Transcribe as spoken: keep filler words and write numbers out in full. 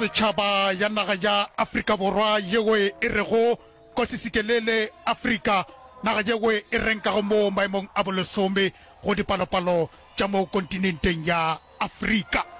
setšhaba ya naga ya Afrika Borwa yewe e rego ko sisikelele Afrika naga yewe e renkago mo maemong a bolesome go dipalopalo tša mo kontinenteng ya Afrika.